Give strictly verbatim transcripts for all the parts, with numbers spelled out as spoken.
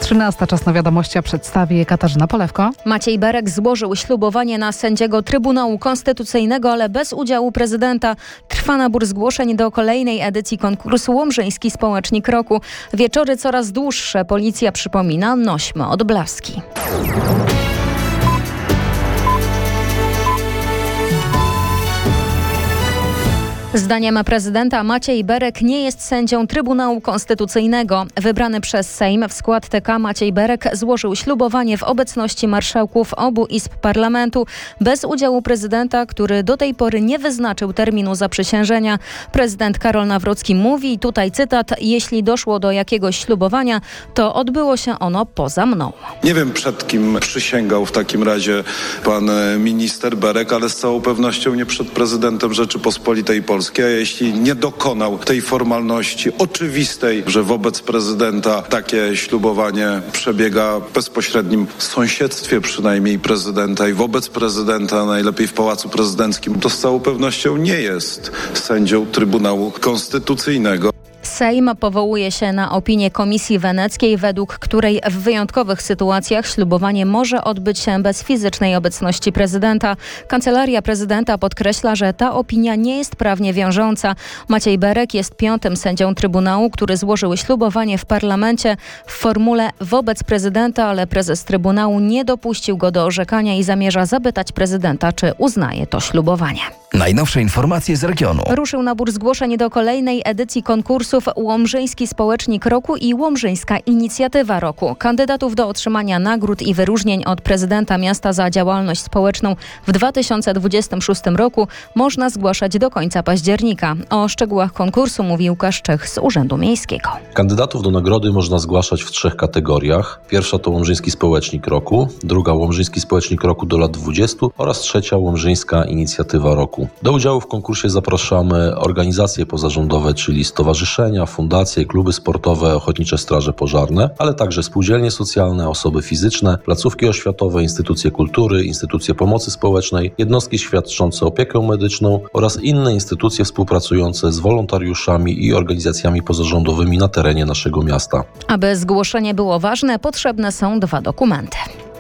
trzynasta. Czas na wiadomości, a przedstawi je Katarzyna Polewko. Maciej Berek złożył ślubowanie na sędziego Trybunału Konstytucyjnego, ale bez udziału prezydenta. Trwa nabór zgłoszeń do kolejnej edycji konkursu Łomżyński Społecznik Roku. Wieczory coraz dłuższe. Policja przypomina, nośmy odblaski. Zdaniem prezydenta Maciej Berek nie jest sędzią Trybunału Konstytucyjnego. Wybrany przez Sejm w skład T K Maciej Berek złożył ślubowanie w obecności marszałków obu izb parlamentu bez udziału prezydenta, który do tej pory nie wyznaczył terminu zaprzysiężenia. Prezydent Karol Nawrocki mówi, tutaj cytat, jeśli doszło do jakiegoś ślubowania, to odbyło się ono poza mną. Nie wiem, przed kim przysięgał w takim razie pan minister Berek, ale z całą pewnością nie przed prezydentem Rzeczypospolitej Polskiej. A jeśli nie dokonał tej formalności oczywistej, że wobec prezydenta takie ślubowanie przebiega w bezpośrednim sąsiedztwie przynajmniej prezydenta i wobec prezydenta, najlepiej w Pałacu Prezydenckim, to z całą pewnością nie jest sędzią Trybunału Konstytucyjnego. Sejm powołuje się na opinię Komisji Weneckiej, według której w wyjątkowych sytuacjach ślubowanie może odbyć się bez fizycznej obecności prezydenta. Kancelaria prezydenta podkreśla, że ta opinia nie jest prawnie wiążąca. Maciej Berek jest piątym sędzią Trybunału, który złożył ślubowanie w parlamencie w formule wobec prezydenta, ale prezes Trybunału nie dopuścił go do orzekania i zamierza zapytać prezydenta, czy uznaje to ślubowanie. Najnowsze informacje z regionu. Ruszył nabór zgłoszeń do kolejnej edycji konkursów Łomżyński Społecznik Roku i Łomżyńska Inicjatywa Roku. Kandydatów do otrzymania nagród i wyróżnień od prezydenta miasta za działalność społeczną w dwa tysiące dwudziestym szóstym roku można zgłaszać do końca października. O szczegółach konkursu mówi Łukasz Czech z Urzędu Miejskiego. Kandydatów do nagrody można zgłaszać w trzech kategoriach. Pierwsza to Łomżyński Społecznik Roku, druga Łomżyński Społecznik Roku do lat dwudziestu oraz trzecia Łomżyńska Inicjatywa Roku. Do udziału w konkursie zapraszamy organizacje pozarządowe, czyli stowarzyszenia, fundacje, kluby sportowe, ochotnicze straże pożarne, ale także spółdzielnie socjalne, osoby fizyczne, placówki oświatowe, instytucje kultury, instytucje pomocy społecznej, jednostki świadczące opiekę medyczną oraz inne instytucje współpracujące z wolontariuszami i organizacjami pozarządowymi na terenie naszego miasta. Aby zgłoszenie było ważne, potrzebne są dwa dokumenty.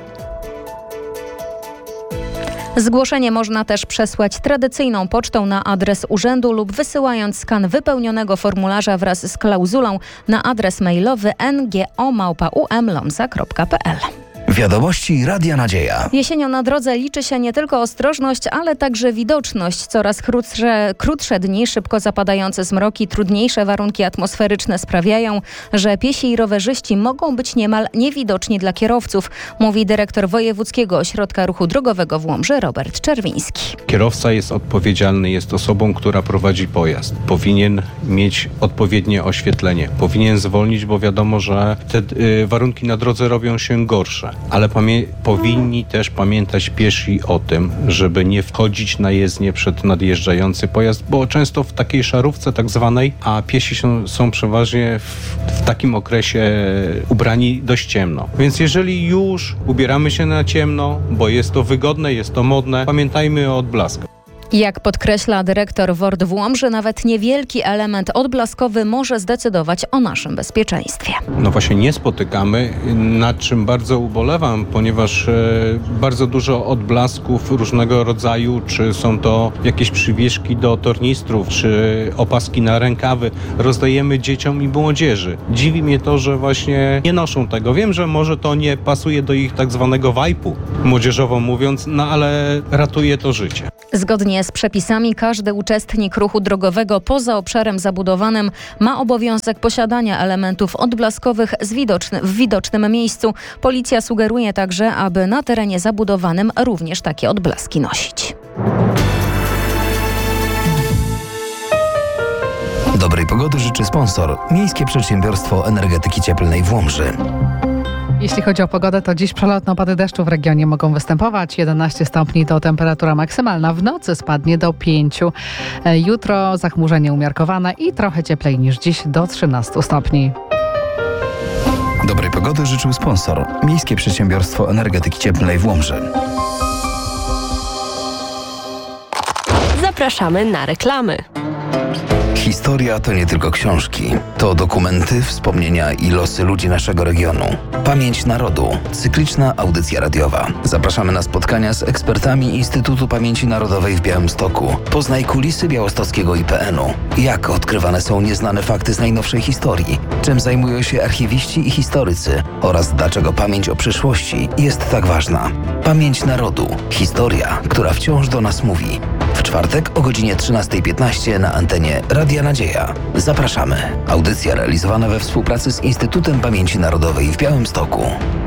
Zgłoszenie można też przesłać tradycyjną pocztą na adres urzędu lub wysyłając skan wypełnionego formularza wraz z klauzulą na adres mailowy n g o małpa u m lomsa kropka p l. Wiadomości Radia Nadzieja. Jesienią na drodze liczy się nie tylko ostrożność, ale także widoczność. Coraz krótsze, krótsze dni, szybko zapadające zmroki, trudniejsze warunki atmosferyczne sprawiają, że piesi i rowerzyści mogą być niemal niewidoczni dla kierowców, mówi dyrektor Wojewódzkiego Ośrodka Ruchu Drogowego w Łomży Robert Czerwiński. Kierowca jest odpowiedzialny, jest osobą, która prowadzi pojazd. Powinien mieć odpowiednie oświetlenie. Powinien zwolnić, bo wiadomo, że te y, warunki na drodze robią się gorsze. Ale pamię- powinni też pamiętać piesi o tym, żeby nie wchodzić na jezdnię przed nadjeżdżający pojazd, bo często w takiej szarówce tak zwanej, a piesi są, są przeważnie w, w takim okresie ubrani dość ciemno. Więc jeżeli już ubieramy się na ciemno, bo jest to wygodne, jest to modne, pamiętajmy o odblaskach. Jak podkreśla dyrektor W O R D w Łomży, nawet niewielki element odblaskowy może zdecydować o naszym bezpieczeństwie. No właśnie nie spotykamy, nad czym bardzo ubolewam, ponieważ e, bardzo dużo odblasków różnego rodzaju, czy są to jakieś przywieszki do tornistrów, czy opaski na rękawy, rozdajemy dzieciom i młodzieży. Dziwi mnie to, że właśnie nie noszą tego. Wiem, że może to nie pasuje do ich tak zwanego wajpu, młodzieżowo mówiąc, no ale ratuje to życie. Zgodnie z przepisami każdy uczestnik ruchu drogowego poza obszarem zabudowanym ma obowiązek posiadania elementów odblaskowych z widoczny, w widocznym miejscu. Policja sugeruje także, aby na terenie zabudowanym również takie odblaski nosić. Dobrej pogody życzy sponsor Miejskie Przedsiębiorstwo Energetyki Cieplnej w Łomży. Jeśli chodzi o pogodę, to dziś przelotne opady deszczu w regionie mogą występować. jedenaście stopni to temperatura maksymalna. W nocy spadnie do pięciu. Jutro zachmurzenie umiarkowane i trochę cieplej niż dziś, do trzynastu stopni. Dobrej pogody życzył sponsor Miejskie Przedsiębiorstwo Energetyki Cieplnej w Łomży. Zapraszamy na reklamy. Historia to nie tylko książki. To dokumenty, wspomnienia i losy ludzi naszego regionu. Pamięć Narodu. Cykliczna audycja radiowa. Zapraszamy na spotkania z ekspertami Instytutu Pamięci Narodowej w Białymstoku. Poznaj kulisy białostockiego I P N u. Jak odkrywane są nieznane fakty z najnowszej historii. Czym zajmują się archiwiści i historycy. Oraz dlaczego pamięć o przyszłości jest tak ważna. Pamięć Narodu. Historia, która wciąż do nas mówi. W czwartek o godzinie trzynasta piętnaście na antenie Radia Nadzieja. Zapraszamy. Audycja realizowana we współpracy z Instytutem Pamięci Narodowej w Białymstoku.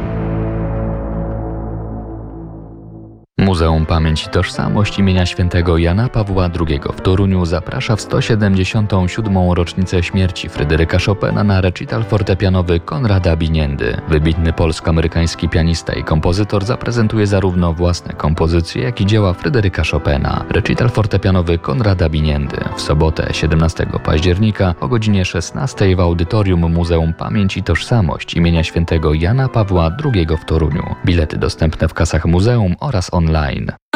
Muzeum Pamięć i Tożsamość imienia świętego Jana Pawła drugiego w Toruniu zaprasza w sto siedemdziesiątą siódmą rocznicę śmierci Fryderyka Chopina na recital fortepianowy Konrada Biniendy. Wybitny polsko-amerykański pianista i kompozytor zaprezentuje zarówno własne kompozycje, jak i dzieła Fryderyka Chopina. Recital fortepianowy Konrada Biniendy w sobotę siedemnastego października o godzinie szesnastej w audytorium Muzeum Pamięć i Tożsamość imienia świętego Jana Pawła drugiego w Toruniu. Bilety dostępne w kasach muzeum oraz online.